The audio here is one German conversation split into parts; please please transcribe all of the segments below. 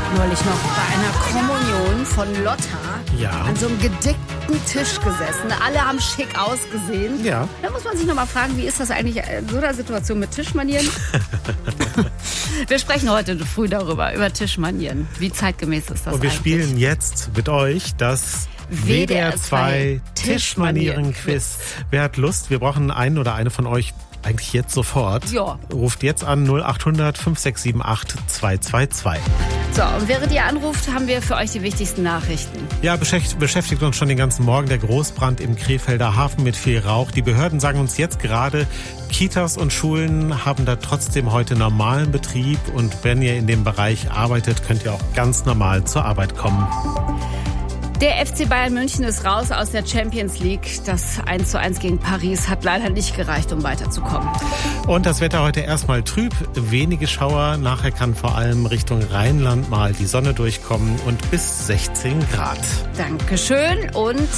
neulich noch bei einer Kommunion von Lotta an so einem gedeckten Tisch gesessen. Alle haben schick ausgesehen. Ja. Da muss man sich noch mal fragen, wie ist das eigentlich in so einer Situation mit Tischmanieren? Wir sprechen heute früh darüber, über Tischmanieren. Wie zeitgemäß ist das Und wir eigentlich? spielen jetzt mit euch das WDR 2 Tischmanieren-Quiz. Wer hat Lust? Wir brauchen einen oder eine von euch eigentlich jetzt sofort. Ja. Ruft jetzt an 0800 5678 222. So, und während ihr anruft, haben wir für euch die wichtigsten Nachrichten. Ja, beschäftigt uns schon den ganzen Morgen der Großbrand im Krefelder Hafen mit viel Rauch. Die Behörden sagen uns jetzt gerade, Kitas und Schulen haben da trotzdem heute normalen Betrieb. Und wenn ihr in dem Bereich arbeitet, könnt ihr auch ganz normal zur Arbeit kommen. Der FC Bayern München ist raus aus der Champions League. Das 1:1 gegen Paris hat leider nicht gereicht, um weiterzukommen. Und das Wetter heute erstmal trüb, wenige Schauer. Nachher kann vor allem Richtung Rheinland mal die Sonne durchkommen und bis 16 Grad. Dankeschön und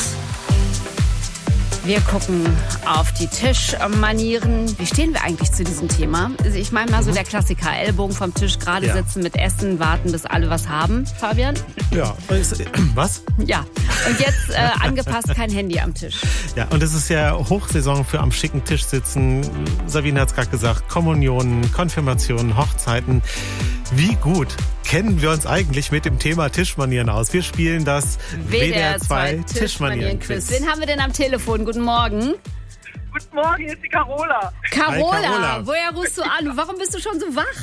wir gucken auf die Tischmanieren. Wie stehen wir eigentlich zu diesem Thema? Also ich meine mal so der Klassiker, Ellbogen vom Tisch, gerade sitzen mit Essen, warten, bis alle was haben. Fabian? Ja, was? Ja, und jetzt angepasst, kein Handy am Tisch. Ja, und es ist ja Hochsaison für am schicken Tisch sitzen. Sabine hat es gerade gesagt, Kommunionen, Konfirmationen, Hochzeiten. Wie gut kennen wir uns eigentlich mit dem Thema Tischmanieren aus? Wir spielen das WDR 2 Tischmanieren-Quiz. Wen haben wir denn am Telefon? Guten Morgen. Guten Morgen, hier ist die Carola. Carola, woher rufst du an? Warum bist du schon so wach?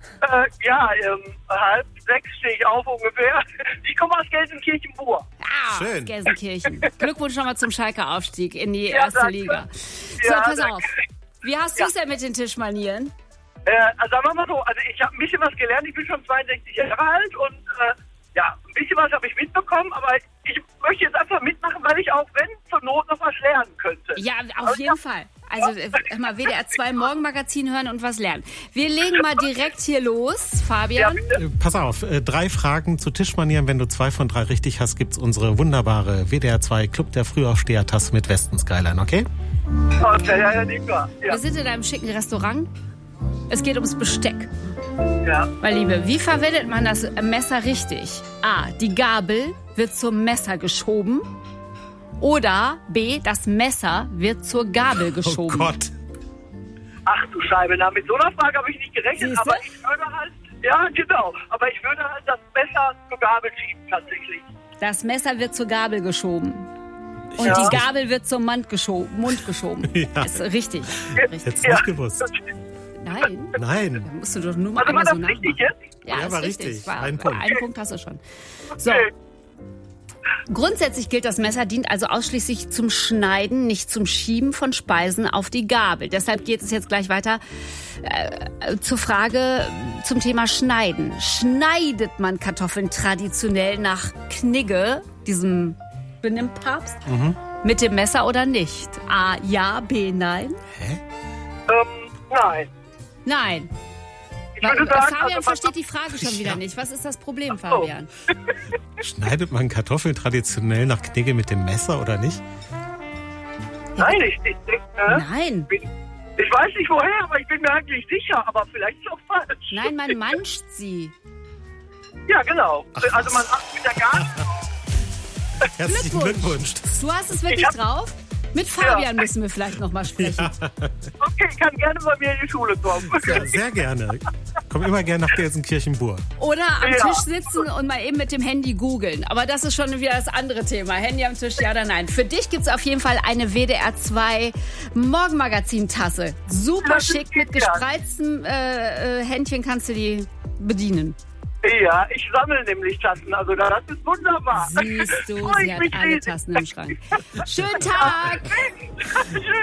5:30 stehe ich auf ungefähr. Ich komme aus Gelsenkirchen-Bur. Schön. Gelsenkirchen. Glückwunsch nochmal zum Schalker Aufstieg in die erste Liga. So, pass auf. Wie hast du es denn mit den Tischmanieren? Sagen wir mal so, also ich habe ein bisschen was gelernt, ich bin schon 62 Jahre alt und ein bisschen was habe ich mitbekommen, aber ich möchte jetzt einfach mitmachen, weil ich auch, wenn zur Not, noch was lernen könnte. Ja, auf jeden Fall. Also mal WDR 2 Morgenmagazin hören und was lernen. Wir legen mal direkt hier los, Fabian. Ja, pass auf, 3 Fragen zu Tischmanieren. Wenn du 2 von 3 richtig hast, gibt's unsere wunderbare WDR 2 Club der Frühaufsteher-Tasse mit Westen Skyline, okay? Okay, ja, klar. Ja. Wir sind in einem schicken Restaurant. Es geht ums Besteck. Ja. Mein Liebe, wie verwendet man das Messer richtig? A, die Gabel wird zum Messer geschoben. Oder B, das Messer wird zur Gabel geschoben. Oh Gott. Ach du Scheibe, mit so einer Frage habe ich nicht gerechnet, Siehste? aber ich würde halt, ja genau, aber ich würde halt das Messer zur Gabel schieben tatsächlich. Das Messer wird zur Gabel geschoben. Und Ja. die Gabel wird zum Mund geschoben. Ja. Ist richtig. Hättest du nicht gewusst. Nein. Nein. Da musst du doch nur mal Also war einmal so das richtig nachmachen. jetzt? Ja, Ja, ist war richtig. richtig. War, Ein Punkt. Einen Punkt hast du schon. So. Okay. Grundsätzlich gilt, das Messer dient also ausschließlich zum Schneiden, nicht zum Schieben von Speisen auf die Gabel. Deshalb geht es jetzt gleich weiter zur Frage zum Thema Schneiden. Schneidet man Kartoffeln traditionell nach Knigge, diesem Benimm-Papst, mit dem Messer oder nicht? A, ja, B, nein? Nein. Nein. Ich würde sagen, Fabian also, versteht die Frage schon wieder nicht. Was ist das Problem, Fabian? Schneidet man Kartoffeln traditionell nach Knigge mit dem Messer oder nicht? Nein, ich denke, Nein. ich weiß nicht woher, aber ich bin mir eigentlich sicher, aber vielleicht ist es auch falsch. Nein, man manscht sie. Ja, genau. Also man macht mit der Gabel. Herzlichen Glückwunsch. Du hast es wirklich drauf? Mit Fabian müssen wir vielleicht noch mal sprechen. Okay, ich kann gerne bei mir in die Schule kommen. Ja, sehr gerne. Komm immer gerne nach Gelsenkirchen-Bur. Oder am Ja. Tisch sitzen und mal eben mit dem Handy googeln. Aber das ist schon wieder das andere Thema. Handy am Tisch, ja oder nein. Für dich gibt es auf jeden Fall eine WDR 2 Morgenmagazin-Tasse. Super Das ist schick, mit genial. gespreiztem Händchen kannst du die bedienen. Ja, ich sammle nämlich Tassen, also das ist wunderbar. Siehst du, Freu sie ich hat mich alle riesig. Tassen im Schrank. Schönen Tag! Tschüss.